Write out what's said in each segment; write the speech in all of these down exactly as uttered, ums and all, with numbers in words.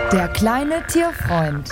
Der kleine Tierfreund.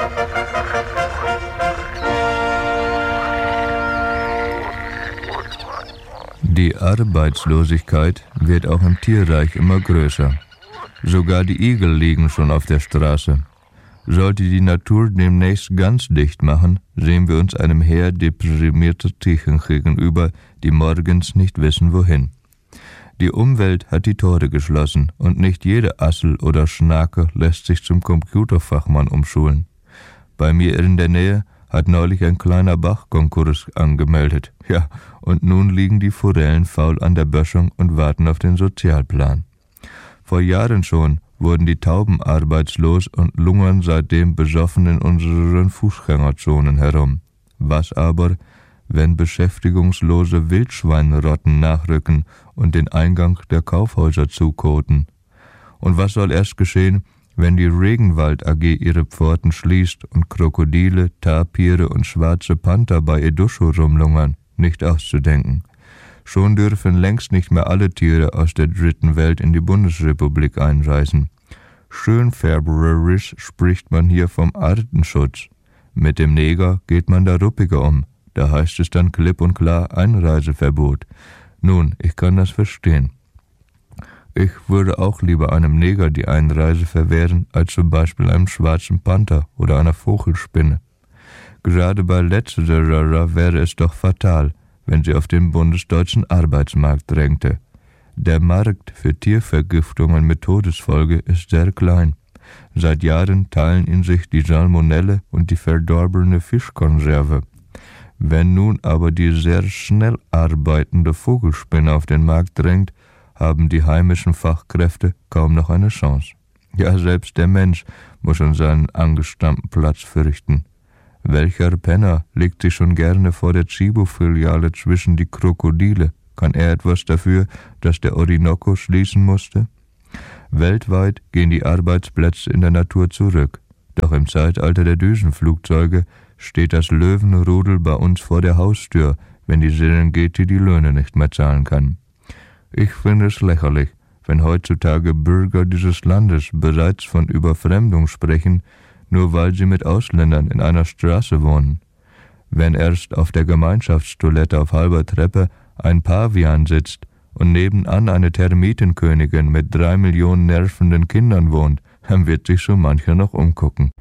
Die Arbeitslosigkeit wird auch im Tierreich immer größer. Sogar die Igel liegen schon auf der Straße. Sollte die Natur demnächst ganz dicht machen, sehen wir uns einem Heer deprimierter Tierchen gegenüber, die morgens nicht wissen, wohin. Die Umwelt hat die Tore geschlossen und nicht jede Assel oder Schnake lässt sich zum Computerfachmann umschulen. Bei mir in der Nähe hat neulich ein kleiner Bach Konkurs angemeldet. Ja, und nun liegen die Forellen faul an der Böschung und warten auf den Sozialplan. Vor Jahren schon wurden die Tauben arbeitslos und lungern seitdem besoffen in unseren Fußgängerzonen herum. Was aber, wenn beschäftigungslose Wildschweinrotten nachrücken und den Eingang der Kaufhäuser zukoten? Und was soll erst geschehen, wenn die Regenwald A G ihre Pforten schließt und Krokodile, Tapire und schwarze Panther bei Eduscho rumlungern? Nicht auszudenken. Schon dürfen längst nicht mehr alle Tiere aus der dritten Welt in die Bundesrepublik einreisen. Schönfärberisch spricht man hier vom Artenschutz. Mit dem Neger geht man da ruppiger um. Da heißt es dann klipp und klar Einreiseverbot. Nun, ich kann das verstehen. Ich würde auch lieber einem Neger die Einreise verwehren, als zum Beispiel einem schwarzen Panther oder einer Vogelspinne. Gerade bei letzterer wäre es doch fatal, wenn sie auf den bundesdeutschen Arbeitsmarkt drängte. Der Markt für Tiervergiftungen mit Todesfolge ist sehr klein. Seit Jahren teilen in sich die Salmonelle und die verdorbene Fischkonserve. Wenn nun aber die sehr schnell arbeitende Vogelspinne auf den Markt drängt, haben die heimischen Fachkräfte kaum noch eine Chance. Ja, selbst der Mensch muss um seinen angestammten Platz fürchten. Welcher Penner legt sich schon gerne vor der Chibo-Filiale zwischen die Krokodile? Kann er etwas dafür, dass der Orinoco schließen musste? Weltweit gehen die Arbeitsplätze in der Natur zurück. Doch im Zeitalter der Düsenflugzeuge steht das Löwenrudel bei uns vor der Haustür, wenn die Serengeti die Löhne nicht mehr zahlen kann. Ich finde es lächerlich, wenn heutzutage Bürger dieses Landes bereits von Überfremdung sprechen, nur weil sie mit Ausländern in einer Straße wohnen. Wenn erst auf der Gemeinschaftstoilette auf halber Treppe ein Pavian sitzt und nebenan eine Termitenkönigin mit drei Millionen nervenden Kindern wohnt, dann wird sich so mancher noch umgucken.